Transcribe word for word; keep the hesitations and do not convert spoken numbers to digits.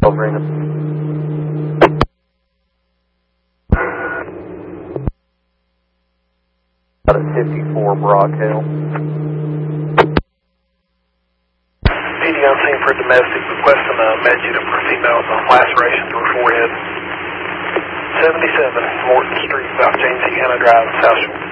Arena. Out at fifty-four Brock Hill. P D on scene for domestic, requesting a med unit for female with a laceration through her forehead. seventy-seven Morton Street, South James E. Hanna Drive, South Shore.